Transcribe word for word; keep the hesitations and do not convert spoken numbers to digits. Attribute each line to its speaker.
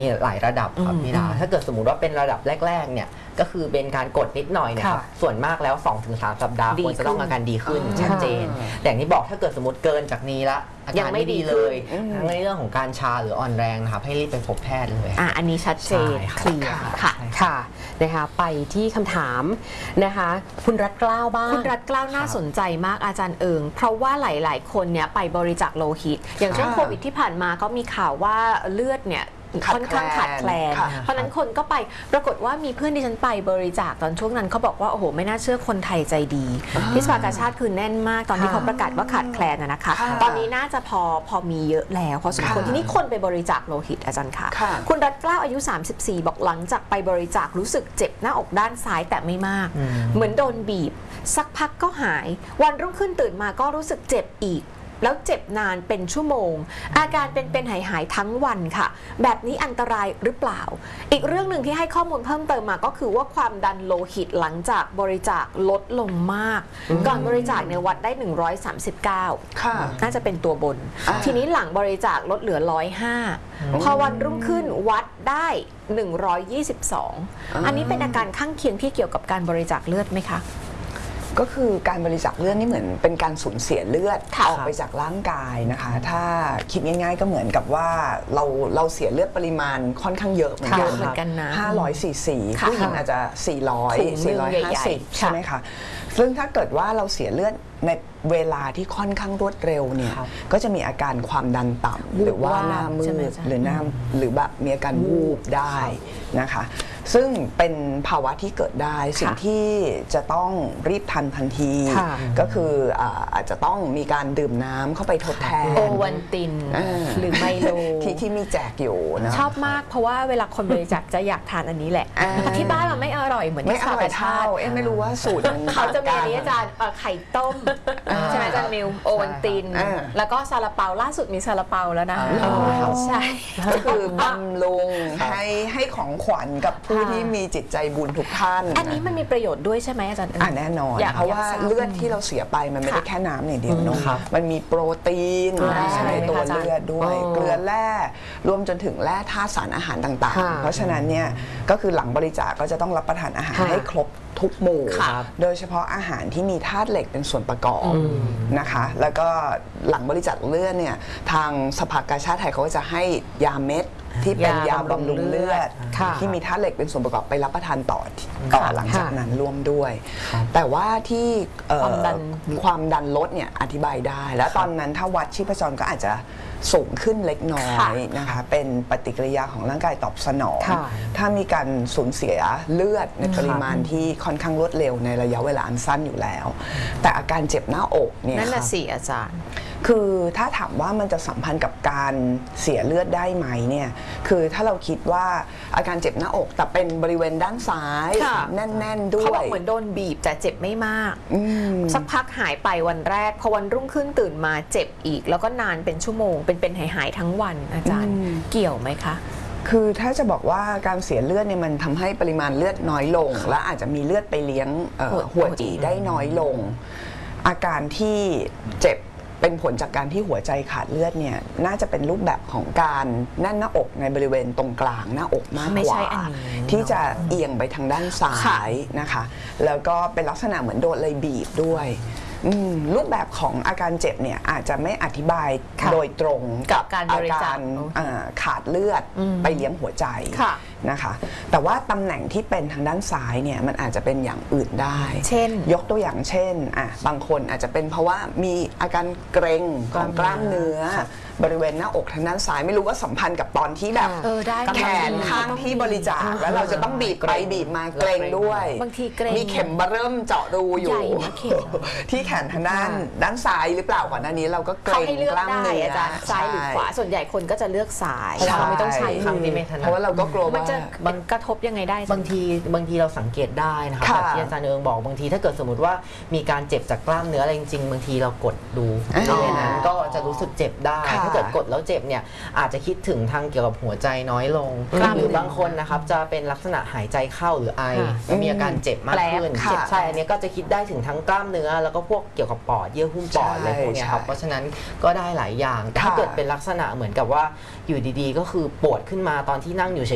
Speaker 1: มีหลายระดับครับพี่ดาถ้าเกิดสมมุติว่าเป็นระดับแรกๆเนี่ยก็คือเป็นการกดนิดหน่อยนะครับส่วนมากแล้ว สองถึงสาม สัปดาห์ควรจะต้องอาการดีขึ้นชัดเจนแต่อย่างที่บอกถ้าเกิดสมมติเกินจากนี้ละอาการไม่ดีเลยทั้งในเรื่องของการชาหรืออ่อนแรงนะครับให้รีบไปพบแพทย์เลย
Speaker 2: อ่ะอันนี้ชัดเจนเคลียร์ค่ะค่ะนะคะไปที่คำถามนะคะคุณรัตเกล้าบ้างคุณรัตเกล้าน่าสนใจมากอาจารย์เอิงเพราะว่าหลายๆคนเนี่ยไปบริจาคโลหิตอย่างช่วงโควิดที่ผ่านมาก็มีข่าวว่าเลือดเนี่ยค่อนข้างขาดแคลนเพราะนั้นคนก็ไปปรากฏว่ามีเพื่อนที่ฉันไปบริจาคตอนช่วงนั้นเขาบอกว่าโอ้โหไม่น่าเชื่อคนไทยใจดีที่สภากาชาติคือแน่นมากตอนที่เขาประกาศว่าขาดแคลนนะคะตอนนี้น่าจะพอพอมีเยอะแล้วพอสมควรทีนี้คนไปบริจาคโลหิตอาจารย์ค่ะคุณรัตเกล้าอายุสามสิบสี่บอกหลังจากไปบริจาครู้สึกเจ็บหน้าอกด้านซ้ายแต่ไม่มากเหมือนโดนบีบสักพักก็หายวันรุ่งขึ้นตื่นมาก็รู้สึกเจ็บอีกแล้วเจ็บนานเป็นชั่วโมงอาการเป็นเป็นหายหายทั้งวันค่ะแบบนี้อันตรายหรือเปล่าอีกเรื่องหนึ่งที่ให้ข้อมูลเพิ่มเติมมาก็คือว่าความดันโลหิตหลังจากบริจาคลดลงมากก่อนบริจาคเนี่ยวัดได้หนึ่งร้อยสามสิบเก้าค่ะน่าจะเป็นตัวบนทีนี้หลังบริจาคลดเหลือหนึ่งร้อยห้าพอวันรุ่งขึ้นวัดได้หนึ่งร้อยยี่สิบสองอันนี้เป็นอาการข้างเคียงที่เกี่ยวกับการบริจาคเลือดไหมคะ
Speaker 3: ก็คือการบริจาคเลือดนี่เหมือนเป็นการสูญเสียเลือดออกไปจากร่างกายนะคะถ้าคิดง่ายๆก็เหมือนกับว่าเราเราเสียเลือดปริมาณค่อนข้างเยอะเหมือนกันห้าร้อยซีซีผู้หญิงอาจจะสี่ร้อย สี่ร้อยห้าสิบใช่ไหมคะซึ่งถ้าเกิดว่าเราเสียเลือดในเวลาที่ค่อนข้างรวดเร็วเนี่ยก็จะมีอาการความดันต่ำหรือว่าหน้ามืดหรือหน้าหรือแบบมีอาการวูบได้นะคะซึ่งเป็นภาวะที่เกิดได้สิ่งที่จะต้องรีบทันทันทีก็คืออาจจะต้องมีการดื่มน้ำเข้าไปทดแทน
Speaker 2: โอวัลตินหรือไมโล
Speaker 3: ที่ที่มีแจกอยู่นะ
Speaker 2: ชอบมากเพราะว่าเวลาคนบริจาคจะอยากทานอันนี้แหละที่บ้านมันไม่อร่อยเหมือนที่สาวชาติ
Speaker 3: เอ็มไม่รู้ว่าสูตรมัน
Speaker 2: เขาจะมีอันนี้อาจารย์ไข่ต้มใช่ไหมอาจารย์มิวโอวัลตินแล้วก็ซาลาเปาล่าสุดมีซาลาเปาแล้วนะใช่
Speaker 3: ก็คือบำรุงให้ให้ของขวัญกับผู้ที่มีจิตใจบุญทุกท่าน
Speaker 2: อันนี้มันมีประโยชน์ด้วยใช่ไหมอาจารย์
Speaker 3: อ่าแน่นอนเพราะว่าเลือดที่เราเสียไปมันไม่ได้แค่น้ำอย่างเดียวเนาะมันมีโปรตีนในตัวเลือดด้วยเกลือแร่รวมจนถึงแร่ธาตุสารอาหารต่างๆเพราะฉะนั้นเนี่ยก็คือหลังบริจาคก็จะต้องรับประทานอาหารให้ครบทุกหมู่โดยเฉพาะอาหารที่มีธาตุเหล็กเป็นส่วนประกอบนะคะแล้วก็หลังบริจาคเลือดเนี่ยทางสภากาชาดไทยเขาก็จะให้ยาเม็ดที่เป็นยาบำรุงเลือดที่มีธาตุเหล็กเป็นส่วนประกอบไปรับประทานต่อต่อหลังจากนั้นร่วมด้วยแต่ว่าที่ความดันความดันลดเนี่ยอธิบายได้แล้วตอนนั้นถ้าวัดชีพจรก็อาจจะสูงขึ้นเล็กน้อยนะคะเป็นปฏิกิริยาของร่างกายตอบสนองถ้ามีการสูญเสียเลือดในปริมาณที่ค่อนข้างรวดเร็วในระยะเวลาอันสั้นอยู่แล้วแต่อาการเจ็บหน้าอกเนี่ย
Speaker 2: นั่นน่ะสิอาจารย์
Speaker 3: คือถ้าถามว่ามันจะสัมพันธ์กับการเสียเลือดได้ไหมเนี่ยคือถ้าเราคิดว่าอาการเจ็บหน้าอกแต่เป็นบริเวณด้านซ้ายแน่นๆด้วย
Speaker 2: เขาบอกเหมือนโดนบีบแต่เจ็บไม่มากสักพักหายไปวันแรกพอวันรุ่งขึ้นตื่นมาเจ็บอีกแล้วก็นานเป็นชั่วโมงเป็นเป็นหายหายทั้งวันอาจารย์เกี่ยวไหมคะ
Speaker 3: คือถ้าจะบอกว่าการเสียเลือดเนี่ยมันทำให้ปริมาณเลือดน้อยลงและอาจจะมีเลือดไปเลี้ยงหัวใจได้น้อยลงอาการที่เจ็บเป็นผลจากการที่หัวใจขาดเลือดเนี่ยน่าจะเป็นรูปแบบของการแน่นหน้าอกในบริเวณตรงกลางหน้าอกมากกว่าที่จะเอียงไปทางด้านซ้ายนะคะแล้วก็เป็นลักษณะเหมือนโดนเลยบีบด้วยรูปแบบของอาการเจ็บเนี่ยอาจจะไม่อธิบายโดยตรงกับอาการขาดเลือดไปเลี้ยงหัวใจนะคะแต่ว่าตำแหน่งที่เป็นทางด้านซ้ายเนี่ยมันอาจจะเป็นอย่างอื่นได้
Speaker 2: เช่น
Speaker 3: ยกตัวอย่างเช่นอ่ะบางคนอาจจะเป็นเพราะว่ามีอาการเกร็งของกล้ามเนื้อบริเวณหน้าอกทางด้านซ้ายไม่รู้ว่าสัมพันธ์กับตอนที่แบบแขนข้างที่บริจาคแล้วเราจะต้องบีบไปบีบมาเกร็งด้วย
Speaker 2: บางทีเกร็ง
Speaker 3: มีเข็มเริ่มเจาะรูอยู่ที่แขนทางด้านด้านซ้ายหรือเปล่าก่อนหน้านี้เราก็เกร็งกล้ามเนื้อ
Speaker 2: ซ้ายหรือขวาส่วนใหญ่คนก็จะเลือกซ้ายเราไม่ต้องใช้
Speaker 1: ข้างที่ไม่ถนัด
Speaker 3: เพราะว่าเราก็กลัวว่า
Speaker 2: มันกระทบยังไงได้
Speaker 1: บางทีบางทีเราสังเกตได้นะคะแบบที่อาจารย์เอิงบอกบางทีถ้าเกิดสมมติว่ามีการเจ็บจากกล้ามเนื้ออะไรจริงๆบางทีเรากดดูในนั้นก็จะรู้สึกเจ็บได้ถ้าเกิดกดแล้วเจ็บเนี่ยอาจจะคิดถึงทางเกี่ยวกับหัวใจน้อยลงหรือบางคนนะครับจะเป็นลักษณะหายใจเข้าหรือไอแล้วมีอาการเจ็บมากขึ้นใช่อันนี้ก็จะคิดได้ถึงทั้งกล้ามเนื้อแล้วก็พวกเกี่ยวกับปอดเยื่อหุ้มปอดอะไรพวกนี้ครับเพราะฉะนั้นก็ได้หลายอย่างแต่ถ้าเกิดเป็นลักษณะเหมือนกับว่าอยู่ดีๆก็คือปวดขึ้นมาตอนที่นั่งอยู่